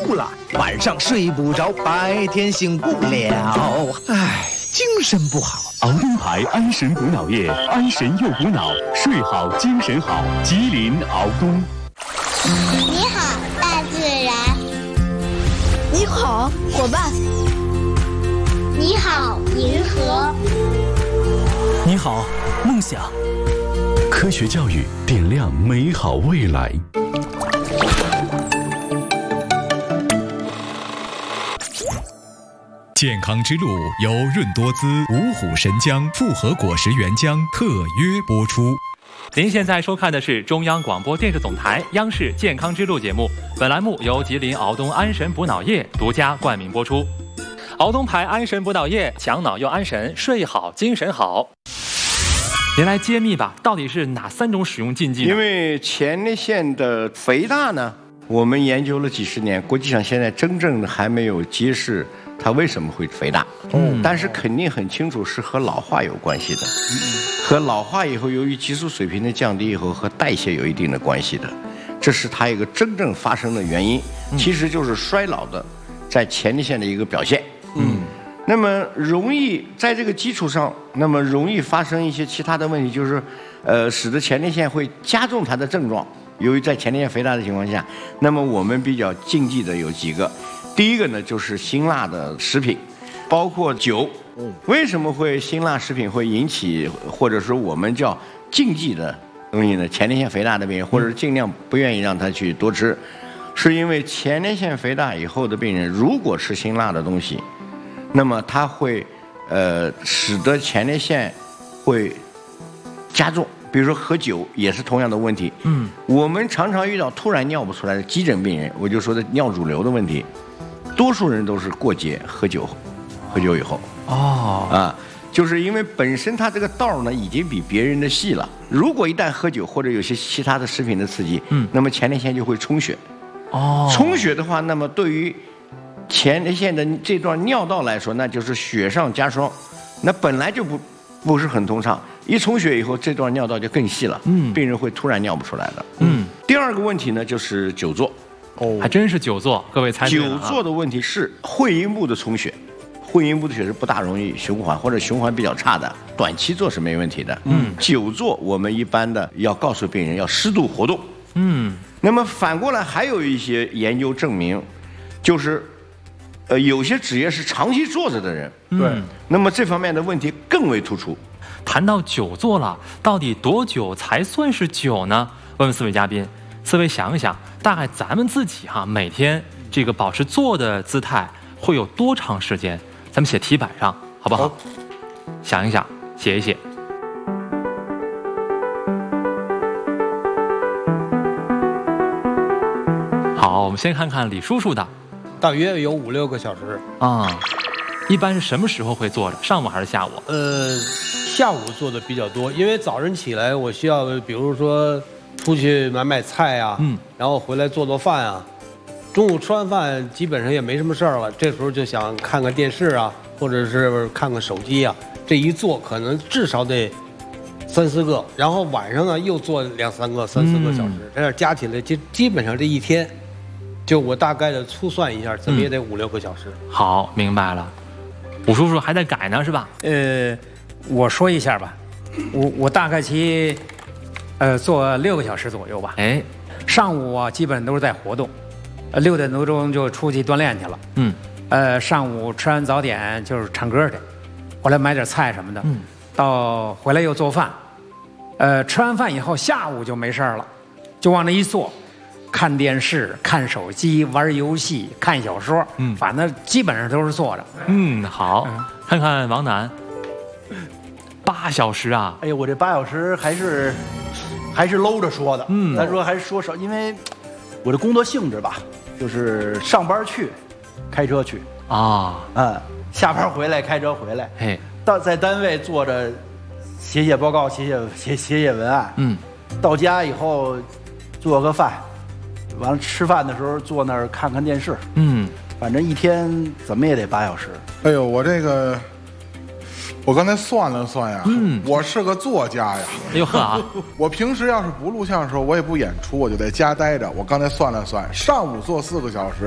吐了，晚上睡不着，白天醒不了，唉，精神不好。 熬东牌安神补脑液，安神又补脑，睡好精神好。吉林熬东。 你好，大自然。 你好，伙伴。 你好，银河。 你好，梦想。 科学教育点亮美好未来。 健康之路由润多滋、五虎神姜复合果实原浆特约播出。 您现在收看的是中央广播电视总台央视健康之路节目，本栏目由吉林敖东安神补脑液独家冠名播出。敖东牌安神补脑液，强脑又安神，睡好精神好。您来揭秘吧，到底是哪3种使用禁忌呢？ 因为前列腺的肥大呢，我们研究了几十年，国际上现在真正的还没有揭示它为什么会肥大。但是肯定很清楚是和老化有关系的，和老化以后由于激素水平的降低以后和代谢有一定的关系的，这是它一个真正发生的原因，其实就是衰老的在前列腺的一个表现。那么容易在这个基础上，那么容易发生一些其他的问题，就是使得前列腺会加重它的症状。由于在前列腺肥大的情况下，那么我们比较禁忌的有几个。第一个呢，就是辛辣的食品，包括酒。为什么会辛辣食品会引起或者说我们叫禁忌的东西呢？前列腺肥大的病人，或者尽量不愿意让他去多吃，是因为前列腺肥大以后的病人，如果吃辛辣的东西，那么它会使得前列腺会加重。比如说喝酒也是同样的问题。我们常常遇到突然尿不出来的急诊病人，我就说的尿主流的问题，多数人都是过节喝酒以后。就是因为本身它这个道呢已经比别人的细了，如果一旦喝酒或者有些其他的食品的刺激，那么前列腺就会充血。充血的话，那么对于前列腺的这段尿道来说，那就是雪上加霜，那本来就不是很通畅，一充血以后，这段尿道就更细了，病人会突然尿不出来的。第二个问题呢，就是久坐。 还真是久坐，各位猜对了。 久坐的问题是会阴部的充血，会阴部的血是不大容易循环，或者循环比较差的，短期做是没问题的。久坐我们一般的要告诉病人要适度活动。那么反过来还有一些研究证明，就是有些职业是长期坐着的人，那么这方面的问题更为突出。 谈到久坐了，到底多久才算是久呢？问问4位嘉宾，4位想一想，大概咱们自己每天这个保持坐的姿态会有多长时间？咱们写题板上好不好？想一想，写一写。好，我们先看看李叔叔的。 大约有5、6个小时一般是什么时候会坐着？上午还是下午？ 下午做的比较多，因为早晨起来我需要，比如说出去买菜啊，然后回来做饭啊。中午吃完饭基本上也没什么事儿了，这时候就想看看电视啊，或者是看看手机啊。这一坐可能至少得3、4个，然后晚上呢又坐2、3个、3、4个小时，这样加起来基本上这一天。就我大概的粗算一下，怎么也得5、6个小时。 好，明白了。武叔叔还在改呢，是吧？ 我说一下吧，我大概做6个小时左右吧。上午基本都是在活动，6点多钟就出去锻炼去了。上午吃完早点就是唱歌去，后来买点菜什么的，到回来又做饭。吃完饭以后，下午就没事了，就往那一坐。看电视、看手机、玩游戏、看小说，反正基本上都是坐着。 好，看看王楠，8小时啊！ 哎呀，我这8小时还是搂着说的。咱说还是说少，因为我的工作性质吧，就是上班去，开车去下班回来开车回来。在单位坐着写报告、写文案。到家以后做个饭。完了吃饭的时候坐那儿看看电视，反正一天怎么也得8小时。 哎呦，我刚才算了算呀，我是个作家呀。 哎呦呵， 我平时要是不录像的时候，我也不演出，我就在家待着。我刚才算了算，上午做4个小时，